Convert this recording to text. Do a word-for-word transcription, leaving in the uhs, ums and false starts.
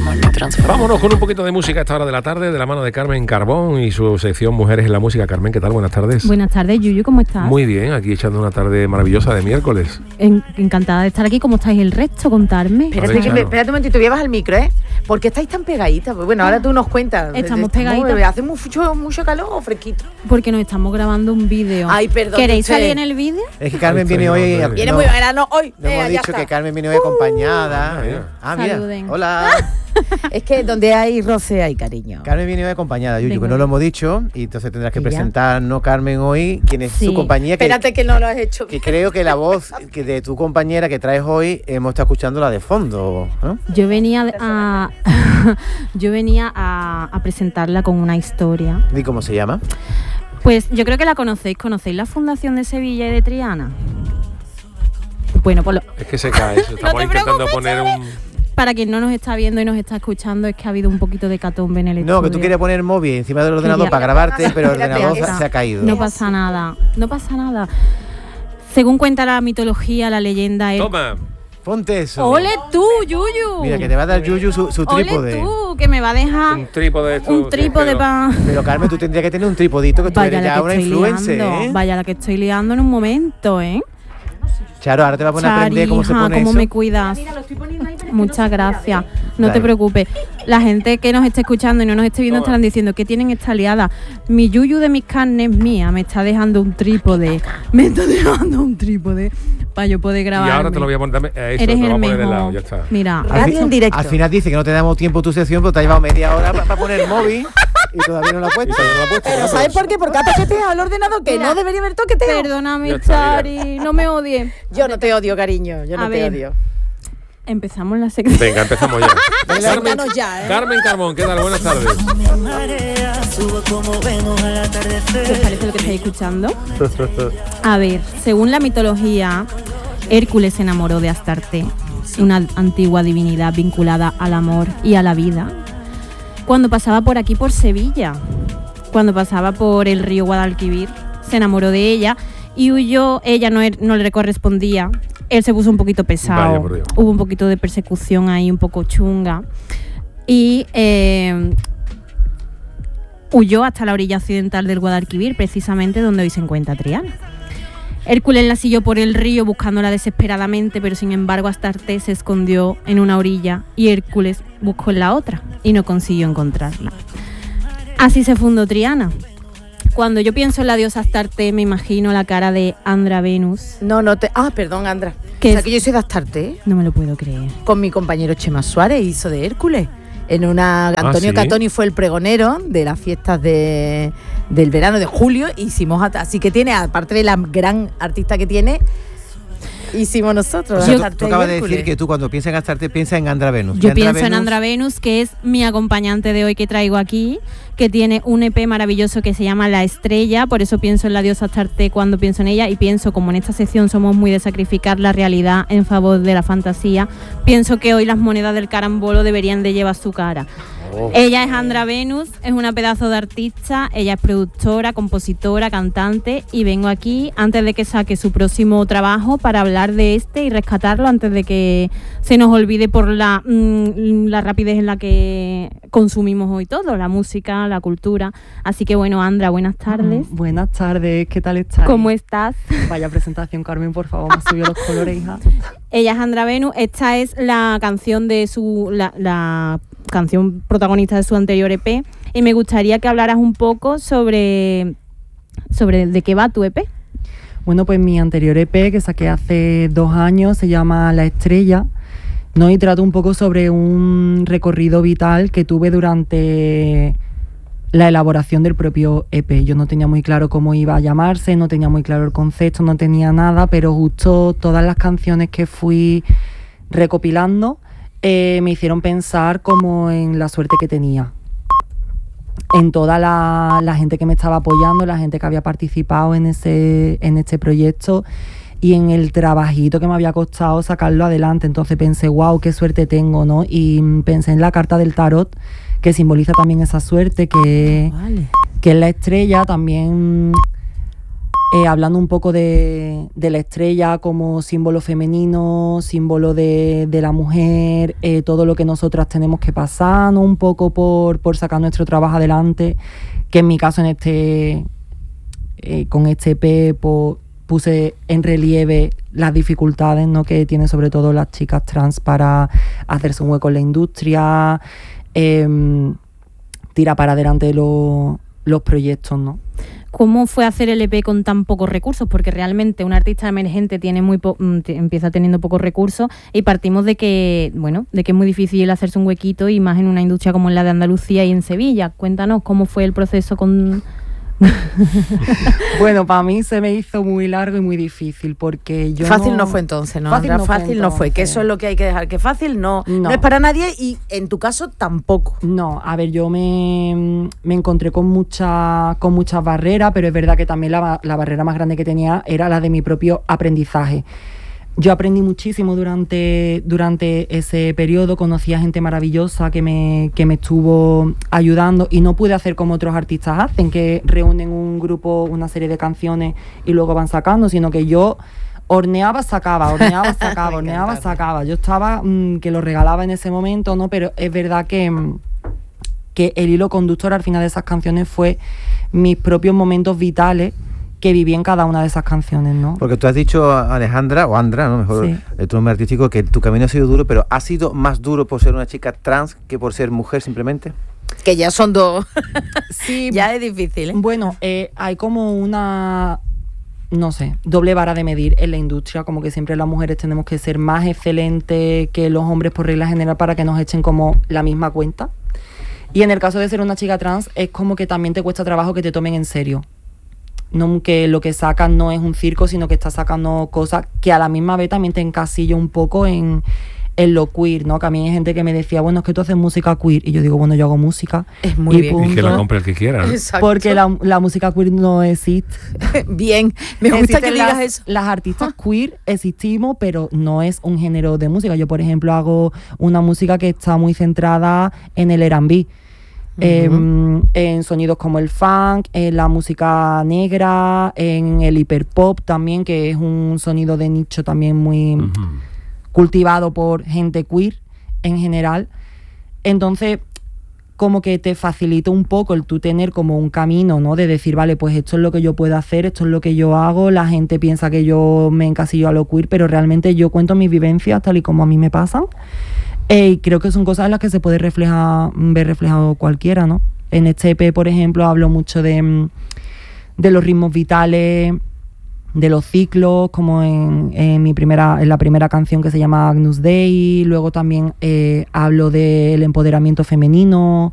lo transformamos. Vámonos con un poquito de música a esta hora de la tarde, de la mano de Carmen Carbón y su sección Mujeres en la Música. Carmen, ¿qué tal? Buenas tardes. Buenas tardes, Yuyu, ¿cómo estás? Muy bien, aquí echando una tarde maravillosa de miércoles. En, encantada de estar aquí. ¿Cómo estáis el resto? Contarme. Espérate, ver, que me, claro. espérate un momentito, voy a bajar el micro, ¿eh? ¿Por qué estáis tan pegaditas? Pues bueno, ahora tú nos cuentas. Estamos pegaditas. ¿Hace mucho, mucho calor o fresquito? Porque nos estamos grabando un vídeo. Ay, perdón. ¿Queréis usted. salir en el vídeo? Es que Carmen Ay, viene estoy hoy... grabando, Viene no, muy verano hoy. no Eh, hemos ya dicho está. que Carmen viene hoy acompañada. Uh, ¿eh? Ah, mira. Saluden. Hola. Es que donde hay roce hay cariño. Carmen viene hoy acompañada, Yuyu, Venga. que no lo hemos dicho. Y entonces tendrás que ¿Y ya? presentarnos, Carmen, hoy, quién es Sí. su compañía. Que, Espérate que no lo has hecho. que creo que la voz que de tu compañera que traes hoy, hemos estado escuchándola de fondo, ¿no? Yo venía a, yo venía a, a presentarla con una historia. ¿Y cómo se llama? Pues yo creo que la conocéis. ¿Conocéis la Fundación de Sevilla y de Triana? Bueno, pues lo, Es que se cae eso. Estamos te intentando preocupes, poner un... para quien no nos está viendo y nos está escuchando, es que ha habido un poquito de catombe en el estudio. No, que tú querías poner el móvil encima del ordenador Quería- para grabarte, pero el Espérate, ordenador espérate. se ha caído. No pasa nada, no pasa nada. Según cuenta la mitología, la leyenda es... Toma. Ponte eso. ¡Ole tú, Yuyu! Mira, que te va a dar Yuyu su, su ¡Ole trípode. tú! Que me va a dejar Un trípode de esto. un trípode para... Pero Carmen, tú tendrías que tener un tripodito, que tú Vaya eres la ya que una estoy influencer, liando, ¿eh? vaya la que estoy liando en un momento, ¿eh? Charo, ahora te va a poner a aprender cómo se Charija, pone cómo eso. me cuidas. Muchas gracias. No Dale. te preocupes. La gente que nos esté escuchando y no nos esté viendo Toma. estarán diciendo que tienen esta liada. Mi Yuyu de mis carnes mía me está dejando un trípode. Me está dejando un trípode para yo poder Y grabar. ahora te lo voy a poner también. eh, Eso, Eres te lo voy el a poner de lado, mejor. ya está. Mira, Al Radio fin- en directo. Al final dice que no te damos tiempo tu sección, pero te ha llevado media hora para poner el móvil y todavía no lo ha Y puesto. todavía no lo ha puesto, Pero ¿no? ¿sabes por qué? Porque ha toqueteado el ordenador que Mira. no debería haber toqueteado. perdóname, Ya está, Chari, no me odies. Yo no te odio, cariño. Yo no A te ver. odio. Empezamos la sección. Venga, empezamos ya. Venga, Carmen, cuéntanos ya, ¿eh? Carmen Carbón, ¿qué tal? Buenas tardes. ¿Qué os parece lo que estáis escuchando? A ver, según la mitología, Hércules se enamoró de Astarte, una antigua divinidad vinculada al amor y a la vida, cuando pasaba por aquí, por Sevilla. Cuando pasaba por el río Guadalquivir, se enamoró de ella y huyó. Ella no, er- no le correspondía. Él se puso un poquito pesado. Vaya, por Dios. Hubo un poquito de persecución ahí, un poco chunga. Y eh, huyó hasta la orilla occidental del Guadalquivir, precisamente donde hoy se encuentra Triana. Hércules la siguió por el río buscándola desesperadamente, pero sin embargo Astarte se escondió en una orilla y Hércules buscó en la otra y no consiguió encontrarla. Así se fundó Triana. Cuando yo pienso en la diosa Astarte, me imagino la cara de Andra Venus. No, no te... Ah, perdón, Andra. ¿Qué O sea, es? que yo soy de Astarte, ¿eh? No me lo puedo creer. Con mi compañero Chema Suárez hizo de Hércules. En una... Antonio ¿sí? Catoni fue el pregonero de las fiestas de, del verano de julio. Hicimos... hasta- Así que tiene, aparte de la gran artista que tiene, hicimos nosotros. O sea, tú, Astarte tú y acabas de Hércules. decir que tú cuando piensas en Astarte piensas en Andra Venus. Yo Y pienso en Venus- Andra Venus, que es mi acompañante de hoy que traigo aquí, que tiene un E P maravilloso que se llama La Estrella, por eso pienso en la diosa Astarte cuando pienso en ella y pienso, como en esta sección somos muy de sacrificar la realidad en favor de la fantasía, pienso que hoy las monedas del carambolo deberían de llevar su cara. Oh. Ella es Andra Venus, es una pedazo de artista, ella es productora, compositora, cantante y vengo aquí antes de que saque su próximo trabajo para hablar de este y rescatarlo antes de que se nos olvide por la, mm, la rapidez en la que consumimos hoy todo, la música, la cultura. Así que bueno, Andra, buenas tardes. Buenas tardes, ¿qué tal estás? ¿Cómo estás? Vaya presentación, Carmen, por favor, me subió los colores, hija. Ella es Andra Venus, esta es la canción de su la, la canción protagonista de su anterior E P y me gustaría que hablaras un poco sobre sobre de qué va tu E P. Bueno, pues mi anterior E P que saqué hace dos años se llama La Estrella, ¿no? Y trato un poco sobre un recorrido vital que tuve durante la elaboración del propio E P. Yo no tenía muy claro cómo iba a llamarse, no tenía muy claro el concepto, no tenía nada, pero justo todas las canciones que fui recopilando eh, me hicieron pensar como en la suerte que tenía. En toda la, la gente que me estaba apoyando, la gente que había participado en ese en este proyecto y en el trabajito que me había costado sacarlo adelante. Entonces pensé, wow, qué suerte tengo, ¿no? Y pensé en la carta del tarot, que simboliza también esa suerte, que, Vale. que es la estrella. También eh, hablando un poco de, de la estrella como símbolo femenino, símbolo de, de la mujer, eh, todo lo que nosotras tenemos que pasar, ¿no? Un poco por, por sacar nuestro trabajo adelante, que en mi caso en este eh, con este E P pues, puse en relieve las dificultades, ¿no? que tienen sobre todo las chicas trans para hacerse un hueco en la industria, eh, tira para adelante los, los proyectos, ¿no? ¿Cómo fue hacer el E P con tan pocos recursos? Porque realmente un artista emergente tiene muy po- empieza teniendo pocos recursos y partimos de que, bueno, de que es muy difícil hacerse un huequito y más en una industria como la de Andalucía y en Sevilla. Cuéntanos cómo fue el proceso con... Bueno, para mí se me hizo muy largo y muy difícil porque yo Fácil no, no fue entonces, ¿no? Fácil Andrea? no fue Fácil no fue, que entonces. eso es lo que hay que dejar, que fácil no, no. No. es para nadie y en tu caso tampoco. No, a ver, yo me, me encontré con, mucha, con muchas barreras, pero es verdad que también la, la barrera más grande que tenía era la de mi propio aprendizaje. Yo aprendí muchísimo durante, durante ese periodo, conocí a gente maravillosa que me, que me estuvo ayudando y no pude hacer como otros artistas hacen, que reúnen un grupo, una serie de canciones y luego van sacando, sino que yo horneaba, sacaba, horneaba, sacaba, horneaba, sacaba. Yo estaba, mmm, que lo regalaba en ese momento, ¿no? Pero es verdad que, mmm, que el hilo conductor al final de esas canciones fue mis propios momentos vitales que viví en cada una de esas canciones, ¿no? Porque tú has dicho, Alejandra, o Andra, ¿no? Mejor Sí. el tu nombre artístico, que tu camino ha sido duro, pero ¿ha sido más duro por ser una chica trans que por ser mujer simplemente? Que ya son dos. Sí, Ya es difícil, ¿eh? bueno, eh, hay como una, no sé, doble vara de medir en la industria, como que siempre las mujeres tenemos que ser más excelentes que los hombres por regla general para que nos echen como la misma cuenta. Y en el caso de ser una chica trans, es como que también te cuesta trabajo que te tomen en serio. No, que lo que sacas no es un circo, sino que estás sacando cosas que a la misma vez también te encasillo un poco en, en lo queer, ¿no? Que a mí hay gente que me decía, bueno, es que tú haces música queer. Y yo digo, bueno, yo hago música. Es muy y bien. punto. Y que la compre el que quiera, ¿no? Exacto. Porque la, la música queer no existe. Bien, me gusta Existen que digas las, eso. Las artistas queer existimos, pero no es un género de música. Yo, por ejemplo, hago una música que está muy centrada en el R and B. Eh, en sonidos como el funk, en la música negra, en el hiperpop también, que es un sonido de nicho también muy Ujú. cultivado por gente queer en general. Entonces, como que te facilita un poco el tú tener como un camino, ¿no? De decir, vale, pues esto es lo que yo puedo hacer, esto es lo que yo hago, la gente piensa que yo me encasillo a lo queer, pero realmente yo cuento mis vivencias tal y como a mí me pasan. Eh, y creo que son cosas en las que se puede reflejar, ver reflejado cualquiera, ¿no? En este E P, por ejemplo, hablo mucho de, de los ritmos vitales, de los ciclos, como en, en mi primera, en la primera canción que se llama Agnus Dei. Luego también eh, hablo del empoderamiento femenino,